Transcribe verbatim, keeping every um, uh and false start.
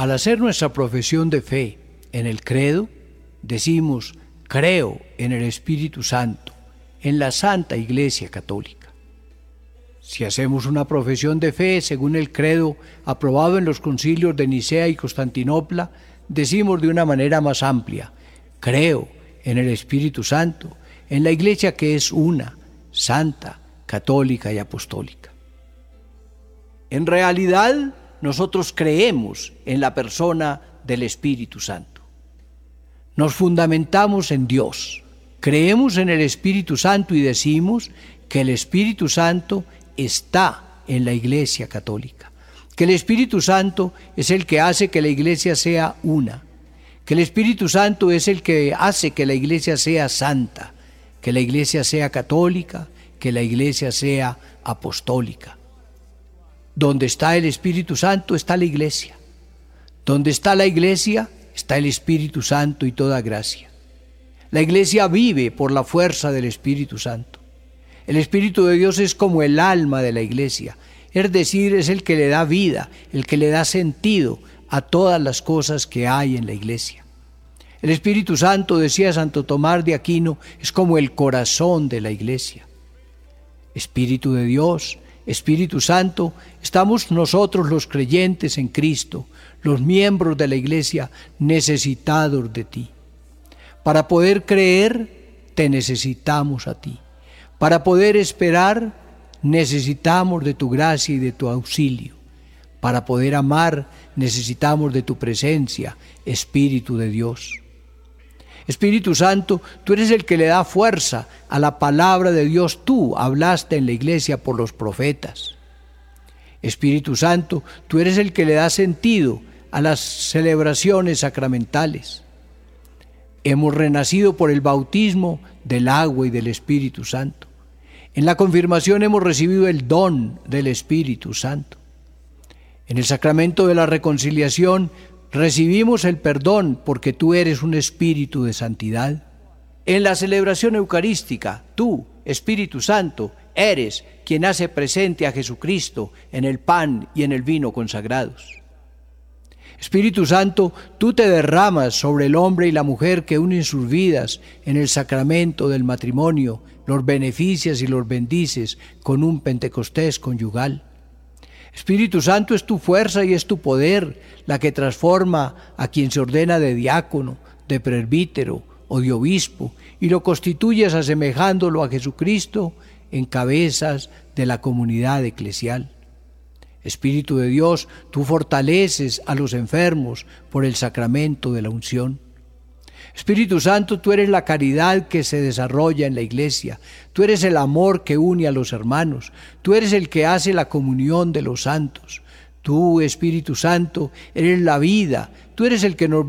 al hacer nuestra profesión de fe en el credo, decimos: creo en el Espíritu Santo, en la Santa Iglesia Católica. Si hacemos una profesión de fe según el credo aprobado en los concilios de Nicea y Constantinopla, decimos de una manera más amplia: creo en el Espíritu Santo, en la Iglesia que es una, santa, católica y apostólica. En realidad, nosotros creemos en la persona del Espíritu Santo. Nos fundamentamos en Dios, creemos en el Espíritu Santo y decimos que el Espíritu Santo está en la Iglesia Católica, que el Espíritu Santo es el que hace que la Iglesia sea una, que el Espíritu Santo es el que hace que la Iglesia sea santa, que la Iglesia sea católica, que la Iglesia sea apostólica. Donde está el Espíritu Santo está la Iglesia. Donde está la Iglesia está el Espíritu Santo y toda gracia. La Iglesia vive por la fuerza del Espíritu Santo. El Espíritu de Dios es como el alma de la Iglesia, es decir, es el que le da vida, el que le da sentido a todas las cosas que hay en la Iglesia. El Espíritu Santo, decía Santo Tomás de Aquino, es como el corazón de la Iglesia. Espíritu de Dios, Espíritu Santo, estamos nosotros los creyentes en Cristo, los miembros de la Iglesia, necesitados de ti. Para poder creer, te necesitamos a ti. Para poder esperar, necesitamos de tu gracia y de tu auxilio. Para poder amar, necesitamos de tu presencia, Espíritu de Dios. Espíritu Santo, tú eres el que le da fuerza a la palabra de Dios. Tú hablaste en la iglesia por los profetas. Espíritu Santo, tú eres el que le da sentido a las celebraciones sacramentales. Hemos renacido por el bautismo del agua y del Espíritu Santo. En la confirmación hemos recibido el don del Espíritu Santo. En el sacramento de la reconciliación recibimos el perdón porque tú eres un espíritu de santidad. En la celebración eucarística, tú, Espíritu Santo, eres quien hace presente a Jesucristo en el pan y en el vino consagrados. Espíritu Santo, tú te derramas sobre el hombre y la mujer que unen sus vidas en el sacramento del matrimonio, los beneficias y los bendices con un Pentecostés conyugal. Espíritu Santo, es tu fuerza y es tu poder la que transforma a quien se ordena de diácono, de presbítero o de obispo y lo constituyes asemejándolo a Jesucristo en cabezas de la comunidad eclesial. Espíritu de Dios, tú fortaleces a los enfermos por el sacramento de la unción. Espíritu Santo, tú eres la caridad que se desarrolla en la iglesia, tú eres el amor que une a los hermanos, tú eres el que hace la comunión de los santos. Tú, Espíritu Santo, eres la vida, tú eres el que nos